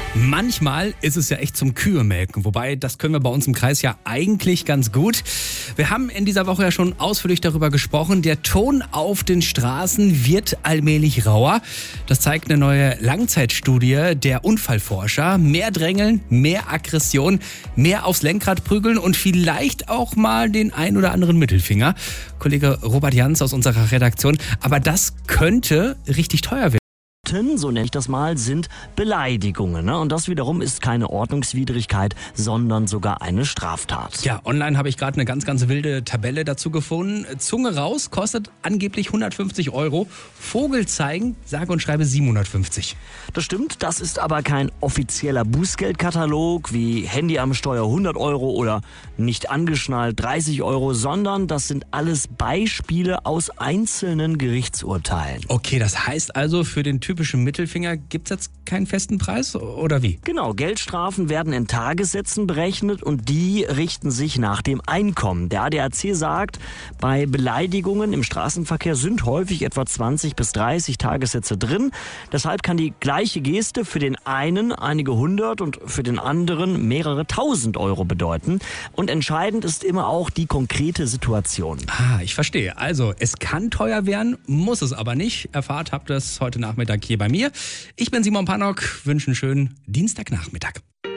Manchmal ist es ja echt zum Kühemelken, wobei das können wir bei uns im Kreis ja eigentlich ganz gut. Wir haben in dieser Woche ja schon ausführlich darüber gesprochen, der Ton auf den Straßen wird allmählich rauer. Das zeigt eine neue Langzeitstudie der Unfallforscher. Mehr Drängeln, mehr Aggression, mehr aufs Lenkrad prügeln und vielleicht auch mal den ein oder anderen Mittelfinger. Kollege Robert Jans aus unserer Redaktion. Aber das könnte richtig teuer werden. So nenne ich das mal, sind Beleidigungen. Ne? Und das wiederum ist keine Ordnungswidrigkeit, sondern sogar eine Straftat. Ja, online habe ich gerade eine ganz wilde Tabelle dazu gefunden. Zunge raus kostet angeblich 150 Euro. Vogel zeigen, sage und schreibe 750. Das stimmt, das ist aber kein offizieller Bußgeldkatalog wie Handy am Steuer 100 Euro oder nicht angeschnallt 30 Euro, sondern das sind alles Beispiele aus einzelnen Gerichtsurteilen. Okay, das heißt also, für den typischen Mittelfinger gibt es jetzt keinen festen Preis oder wie? Genau, Geldstrafen werden in Tagessätzen berechnet und die richten sich nach dem Einkommen. Der ADAC sagt, bei Beleidigungen im Straßenverkehr sind häufig etwa 20 bis 30 Tagessätze drin. Deshalb kann die gleiche Geste für den einen einige hundert und für den anderen mehrere tausend Euro bedeuten. Und entscheidend ist immer auch die konkrete Situation. Ah, ich verstehe. Also, es kann teuer werden, muss es aber nicht. Erfahrt habt ihr es heute Nachmittag hier bei mir. Ich bin Simon Pannock, wünsche einen schönen Dienstagnachmittag.